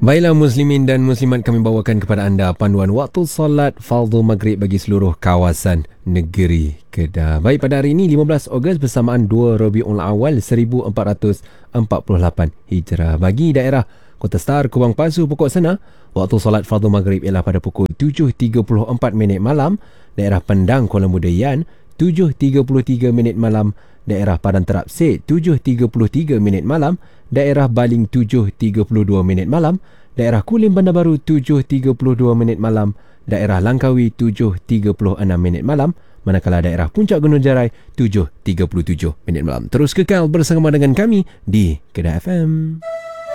Baiklah muslimin dan muslimat, kami bawakan kepada anda panduan waktu solat fardu maghrib bagi seluruh kawasan negeri Kedah. Baik, pada hari ini 15 Ogos bersamaan 2 Rabiul Awal 1448 Hijrah. Bagi daerah Kota Star, Kubang Pasu, Pokok Sena, waktu solat fardu maghrib ialah pada pukul 7.34 minit malam. Daerah Pendang, Kuala Muda-Yan, 7.33 minit malam. Daerah Padang Terap Sed, 7.33 minit malam. Daerah Baling, 7.32 minit malam. Daerah Kulim Bandar Baru, 7.32 minit malam. Daerah Langkawi, 7.36 minit malam. Manakala daerah Puncak Gunung Jarai, 7.37 minit malam. Terus kekal bersama dengan kami di Kedah FM.